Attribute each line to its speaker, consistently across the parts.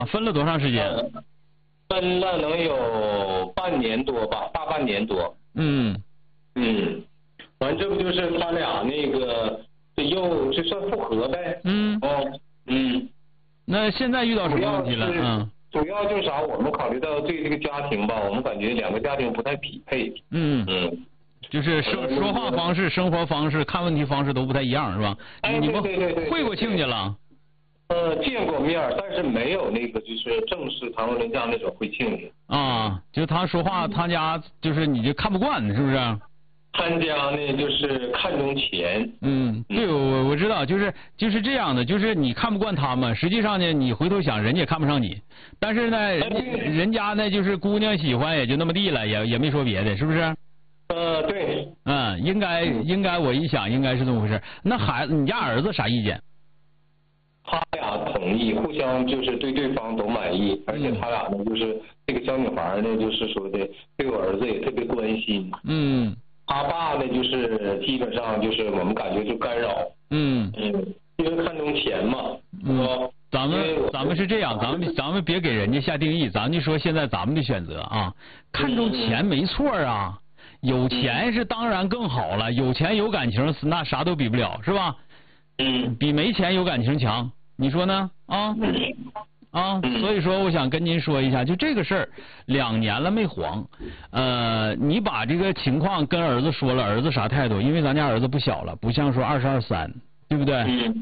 Speaker 1: 分了多长时间？
Speaker 2: 分了能有半年多吧，大半年多。完这不就是他俩那个又就算复合呗。
Speaker 1: 那现在遇到什么问题了？
Speaker 2: 主要就是啥？我们考虑到对这个家庭吧，我们感觉两个家庭不太匹配。
Speaker 1: 就是说话方式、生活方式、看问题方式都不太一样，是吧？你们会过亲家了？
Speaker 2: 见过面，但是没有那个就是正式谈婚论嫁那种会亲家。
Speaker 1: 啊，就他说话，他家就是你就看不惯，是不是？
Speaker 2: 他家呢就是看重钱。
Speaker 1: 对，我知道，就是这样的，就是你看不惯他们，实际上呢，你回头想，人家也看不上你，但是呢，人家呢就是姑娘喜欢也就那么地了，也没说别的，是不是？
Speaker 2: 对。
Speaker 1: 应该我一想应该是这么回事。那孩子，你家儿子啥意见？
Speaker 2: 他俩同意，互相就是对对方都满意，而且他俩呢就是这个小女孩呢就是说的对我儿子也特别关心。他爸呢就是基本上就是我们感觉就干扰。因为看重钱嘛。
Speaker 1: 咱们是这样，咱们别给人家下定义，咱就说现在咱们的选择啊，看重钱没错啊，有钱是当然更好了，有钱有感情那啥都比不了，是吧？比没钱有感情强，你说呢？所以说我想跟您说一下，就这个事儿，2年了没黄，你把这个情况跟儿子说了，儿子啥态度？因为咱家儿子不小了，不像说22、23，对不对？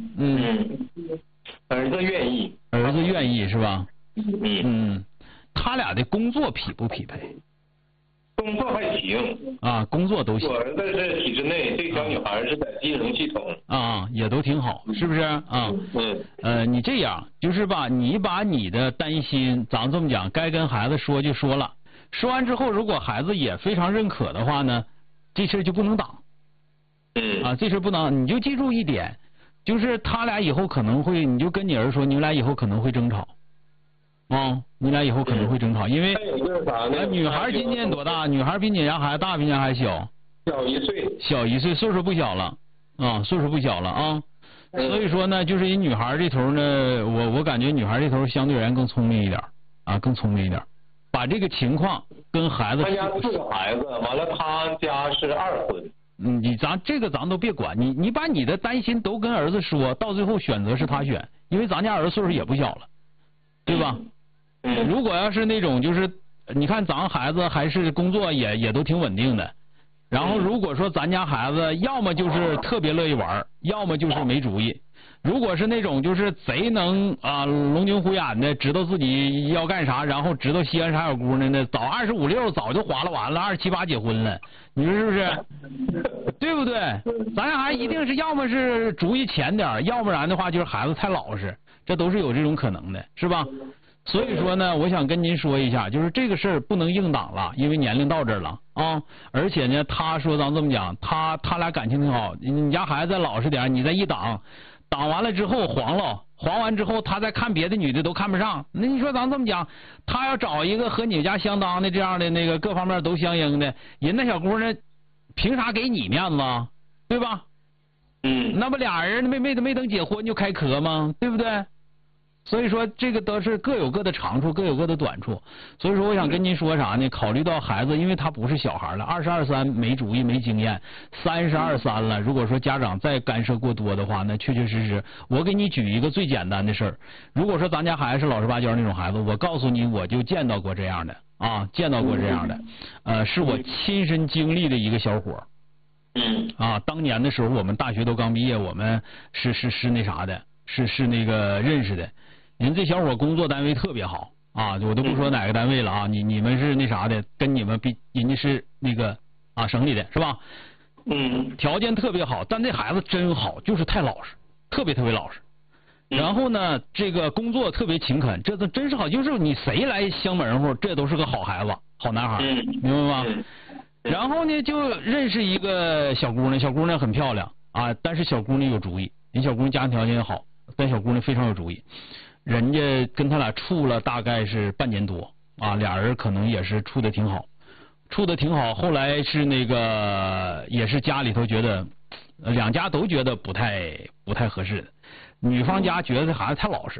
Speaker 2: 儿子愿意。
Speaker 1: 儿子愿意是吧？他俩的工作匹不匹配？
Speaker 2: 工作还行
Speaker 1: 啊，工作都行。
Speaker 2: 我儿子是体制内，这小女孩是在金融系统
Speaker 1: 也都挺好，是不是啊？你这样就是你把你的担心，咱这么讲，该跟孩子说就说了，说完之后，如果孩子也非常认可的话呢，这事就不能挡。这事不能，你就记住一点，就是他俩以后可能会，你就跟你儿说，你们俩以后可能会争吵。你俩以后可能会争吵，因为女孩今年多大？女孩比你家孩子大，比你家孩子小？
Speaker 2: 小1岁。
Speaker 1: 小1岁，岁数不小了岁数不小了啊。所以说呢，就是人女孩这头呢，我感觉女孩这头相对而言更聪明一点更聪明一点。把这个情况跟孩子。
Speaker 2: 他家4个孩子，完了他家是2婚。
Speaker 1: 咱都别管，你把你的担心都跟儿子说，到最后选择是他选，因为咱家儿子岁数也不小了，对吧？如果要是那种就是你看咱孩子还是工作也都挺稳定的，然后如果说咱家孩子要么就是特别乐意玩，要么就是没主意。如果是那种就是贼能龙精虎眼的，知道自己要干啥，然后知道稀罕啥小姑娘的，早25、6早就划拉完了，27、8结婚了，你说是不是？对不对？咱家孩子一定是要么是主意浅点，要不然的话就是孩子太老实，这都是有这种可能的，是吧？所以说呢，我想跟您说一下，就是这个事儿不能硬挡了，因为年龄到这儿了而且呢，他说咱这么讲，他俩感情挺好，你家孩子再老实点，你再一挡完了之后黄完之后，他再看别的女的都看不上。那你说咱这么讲，他要找一个和你家相当的这样的那个各方面都相应的人，那小姑娘凭啥给你面子，对吧？那不俩人没等结婚就开壳吗？对不对？所以说这个都是各有各的长处，各有各的短处。所以说我想跟您说啥呢？考虑到孩子，因为他不是小孩了，22、23没主意没经验，32、3了。如果说家长再干涉过多的话，那确确实实，我给你举一个最简单的事儿。如果说咱家孩子是老实巴交那种孩子，我告诉你，我就见到过这样的见到过这样的，是我亲身经历的一个小伙。当年的时候我们大学都刚毕业，我们是那啥的，是那个认识的。人这小伙工作单位特别好我都不说哪个单位了你们是那啥的，跟你们比人家是那个省里的是吧？条件特别好，但这孩子真好，就是太老实，特别老实。然后呢，这个工作特别勤恳，这真是好，就是你谁来相门户，这都是个好孩子，好男孩，明白吗？然后呢，就认识一个小姑娘，小姑娘很漂亮但是小姑娘有主意，人小姑娘家庭条件也好，但小姑娘非常有主意。人家跟他俩处了大概是半年多俩人可能也是处的挺好。后来是那个也是家里头觉得两家都觉得不太合适的，女方家觉得这孩子太老实，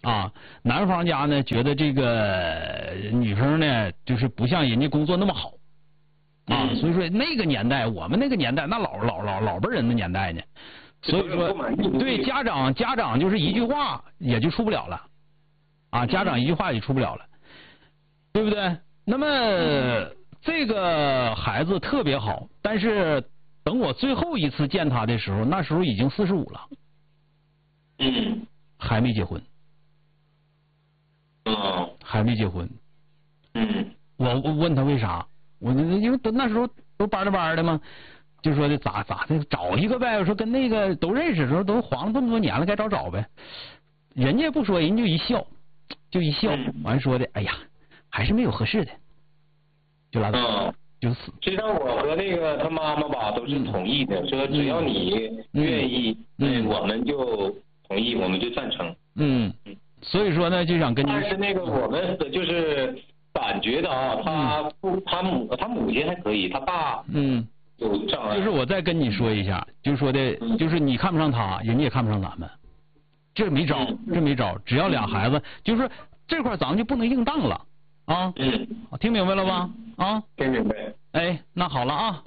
Speaker 1: 啊，男方家呢觉得这个女生呢就是不像人家工作那么好啊，所以说那个年代，我们那个年代那老辈人的年代呢，所以说对家长就是一句话也就出不了了啊，家长一句话也出不了了，对不对？那么这个孩子特别好，但是等我最后一次见他的时候，那时候已经45了，还没结婚。还没结婚。我问他为啥，我因为那时候都班的嘛，就说的咋的找一个呗。我说跟那个都认识的时候都黄了这么多年了，该找呗。人家不说，人就一笑，完说的，哎呀，还是没有合适的，就拉倒，就死。
Speaker 2: 实际上我和那个他妈妈吧都是同意的，说只要你愿意，我们就同意，我们就赞成。
Speaker 1: 所以说呢，就想跟你。
Speaker 2: 但是那个我们就是感觉到啊，他母亲还可以，他爸有障碍。
Speaker 1: 就是我再跟你说一下，就是说的，就是你看不上他，人家也看不上咱们，这没招，只要俩孩子，就是说这块咱们就不能硬当了啊。听明白了吧？啊，
Speaker 2: 听明白。
Speaker 1: 哎，那好了啊。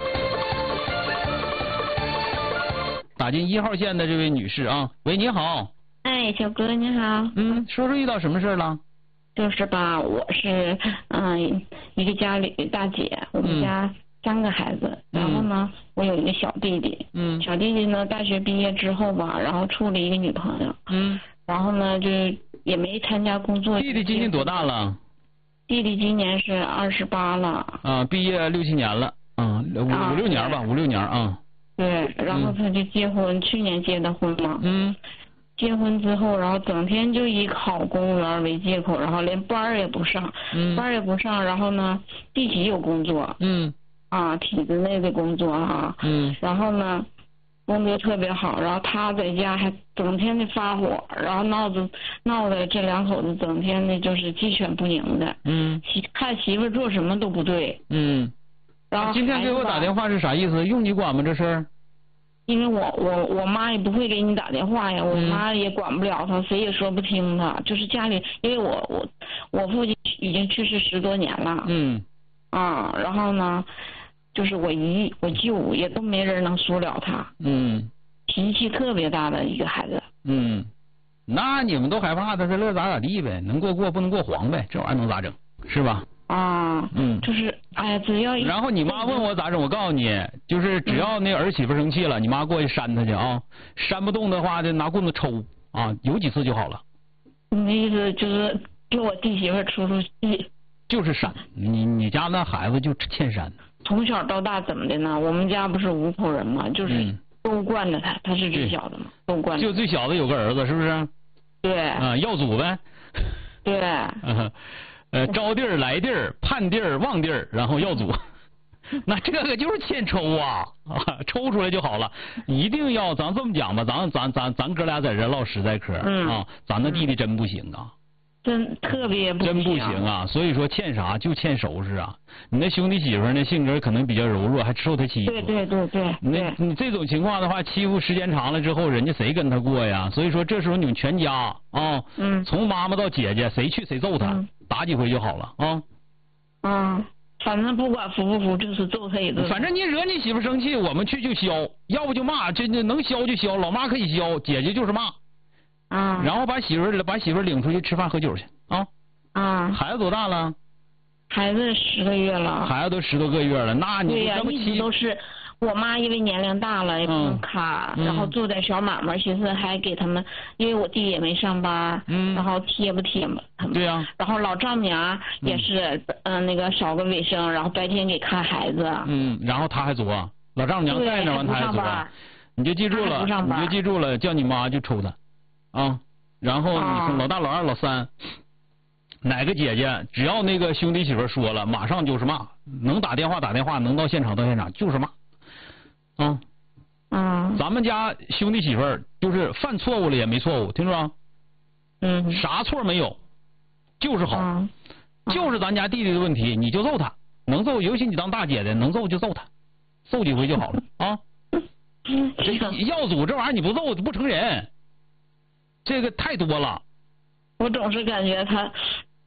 Speaker 1: 打进1号线的这位女士啊，喂，你好。
Speaker 3: 哎，小哥你好。
Speaker 1: 说说遇到什么事了？
Speaker 3: 就是吧，我是一个家里的大姐，我们家3个孩子，然后呢，我有一个小弟弟，小弟弟呢大学毕业之后吧，然后处了一个女朋友，然后呢就也没参加工作。
Speaker 1: 弟弟今年多大了？
Speaker 3: 弟弟今年是28了。
Speaker 1: 啊，毕业6、7年了，5、6年吧，5、6年啊。
Speaker 3: 对，然后他就结婚，去年结的婚嘛。结婚之后，然后整天就以考公务员为借口，然后连班也不上，然后呢，地体有工作，体制内的工作哈，然后呢，工作特别好，然后他在家还整天的发火，然后闹得这2口子整天的就是鸡犬不宁的，看媳妇做什么都不对，然后
Speaker 1: 今天给我打电话是啥意思？用你管吗这事儿？
Speaker 3: 因为我妈也不会给你打电话呀，我妈也管不了他，谁也说不听他，就是家里，因为我父亲已经去世10多年了，然后呢，就是我姨我舅也都没人能说了他，脾气特别大的一个孩子，
Speaker 1: 那你们都害怕他，这乐咋地呗，能过不能过黄呗，这玩意儿能咋整，是吧？
Speaker 3: 就是哎呀，只要
Speaker 1: 然后你妈问我咋整，我告诉你，就是只要那儿媳妇生气了，你妈过去扇她去啊，扇不动的话就拿棍子抽啊，有几次就好了。
Speaker 3: 你的意思就是给我弟媳妇出气？
Speaker 1: 就是扇，你家那孩子就欠扇。
Speaker 3: 从小到大怎么的呢？我们家不是5口人嘛，就是都惯着他，他是最小的嘛，都惯着。
Speaker 1: 就最小的有个儿子，是不是？
Speaker 3: 对。
Speaker 1: 耀祖呗。
Speaker 3: 对。
Speaker 1: 招地儿来地儿盼地儿望地儿，然后耀祖，那这个就是欠抽啊，抽出来就好了。一定要咱这么讲吧，咱哥俩在这唠实在嗑啊，咱那弟弟真不行啊，
Speaker 3: 真特别不行，
Speaker 1: 真不行啊。所以说欠啥就欠收拾啊。你那兄弟媳妇呢性格可能比较柔弱，还受他欺负。
Speaker 3: 对。
Speaker 1: 你这种情况的话，欺负时间长了之后，人家谁跟他过呀？所以说这时候你们全家啊，从妈妈到姐姐，谁去谁揍他。打几回就好了啊！
Speaker 3: 反正不管服不服，就是揍他一顿。
Speaker 1: 反正你惹你媳妇生气，我们去就削，要不就骂，这能削就削，老妈可以削，姐姐就是骂。然后把媳妇领出去吃饭喝酒去啊！孩子多大了？
Speaker 3: 孩子10个月了。
Speaker 1: 孩子都10多个月了，那你这么
Speaker 3: 一直都是。我妈因为年龄大了也不能看，然后做点小买卖，寻思还给他们，因为我弟也没上班，然后贴吧他们。
Speaker 1: 对呀。
Speaker 3: 然后老丈母娘也是，那个扫个卫生，然后白天给看孩子。
Speaker 1: 然后他还作，老丈母娘在那完他还作，你就记住了，叫你妈就抽他，然后你说老大、老二、老三，哪个姐姐只要那个兄弟媳妇说了，马上就是骂，能打电话打电话，能到现场就是骂。咱们家兄弟媳妇儿就是犯错误了也没错误，听着吗？啥错没有，就是好，就是咱家弟弟的问题，你就揍他，能揍，尤其你当大姐的，能揍就揍他，揍几回就好了啊。这耀祖这玩意儿你不揍不成人，这个太多了
Speaker 3: 我总是感觉他